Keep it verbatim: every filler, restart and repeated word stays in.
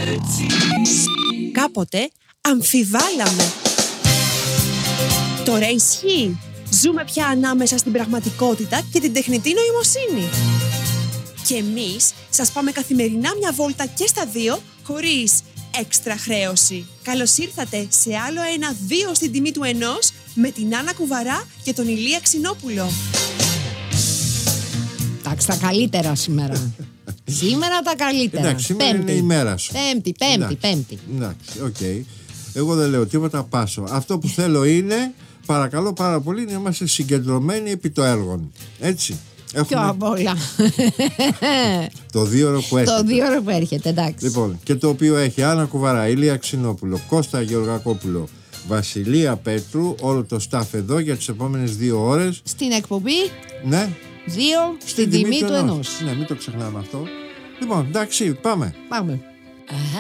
Κάποτε αμφιβάλαμε. Τώρα ισχύει. Ζούμε πια ανάμεσα στην πραγματικότητα και την τεχνητή νοημοσύνη. Και εμείς σας πάμε καθημερινά μια βόλτα και στα δύο, χωρίς έξτρα χρέωση. Καλώς ήρθατε σε άλλο ένα δύο στην τιμή του ενός, με την Άννα Κουβαρά και τον Ηλία Ξινόπουλο. Εντάξει, τα καλύτερα σήμερα. Σήμερα τα καλύτερα. Εντάξει, σήμερα πέμπτη. είναι η μέρα σου. Πέμπτη, πέμπτη, Εντάξει. πέμπτη. Εντάξει, οκ. Okay. Εγώ δεν λέω τίποτα, πάσω. Αυτό που θέλω είναι, παρακαλώ πάρα πολύ, να είμαστε συγκεντρωμένοι επί το έργο. Έτσι. Πιο Έχουμε απ' όλα. το δύο ώρο που έρχεται. Το δύο ώρο που έρχεται, εντάξει. Λοιπόν, και το οποίο έχει Άννα Κουβαρά, Ηλία Ξινόπουλο, Κώστα Γεωργακόπουλο, Βασιλεία Πέτρου, όλο το staff εδώ για τις επόμενες δύο ώρες. Στην εκπομπή, Ναι. δύο στην τιμή του ενός. Ναι, μην το ξεχνάμε αυτό. Λοιπόν, εντάξει, πάμε. Πάμε.